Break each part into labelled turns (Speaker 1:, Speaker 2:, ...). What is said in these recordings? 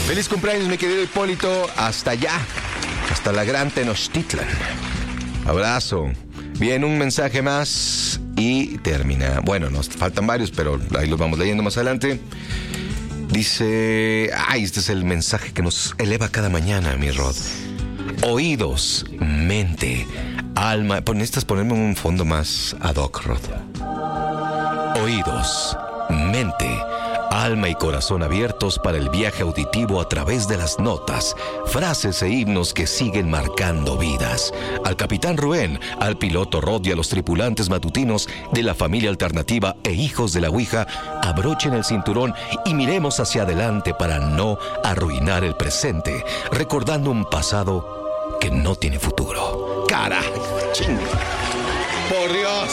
Speaker 1: Feliz cumpleaños, mi querido Hipólito. Hasta allá, hasta la gran Tenochtitlan. Abrazo. Bien, un mensaje más y termina. Bueno, nos faltan varios, pero ahí los vamos leyendo más adelante. Dice... este es el mensaje que nos eleva cada mañana, mi Rod. Oídos, mente, alma... Necesitas ponerme un fondo más ad hoc, Rod. Oídos, mente, alma y corazón abiertos para el viaje auditivo a través de las notas, frases e himnos que siguen marcando vidas. Al capitán Rubén, al piloto Rod y a los tripulantes matutinos de la familia alternativa e hijos de la Ouija, abrochen el cinturón y miremos hacia adelante para no arruinar el presente, recordando un pasado que no tiene futuro. ¡Carajo! ¡Chinga! ¡Por Dios!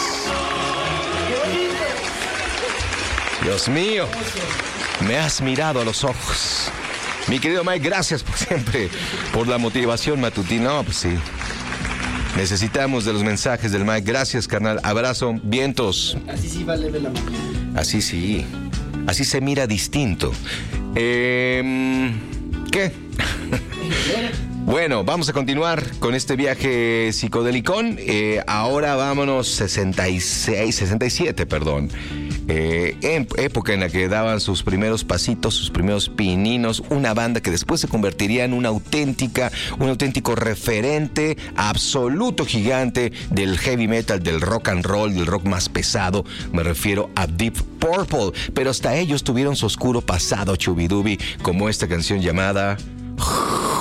Speaker 1: Dios mío, me has mirado a los ojos. Mi querido Mike, gracias por siempre, por la motivación matutina. No, pues sí. Necesitamos de los mensajes del Mike. Gracias, carnal. Abrazo, vientos.
Speaker 2: Así sí vale la mañana.
Speaker 1: Así sí. Así se mira distinto. ¿Qué? Bueno, vamos a continuar con este viaje psicodelicón. Ahora vámonos 67, perdón. En época en la que daban sus primeros pasitos, sus primeros pininos, una banda que después se convertiría en un auténtico referente absoluto gigante del heavy metal, del rock and roll, del rock más pesado. Me refiero a Deep Purple, pero hasta ellos tuvieron su oscuro pasado chubidubi, como esta canción llamada